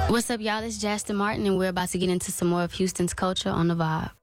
What's up, y'all? It's Justin Martin, and we're about to get into some more of Houston's culture on The Vibe.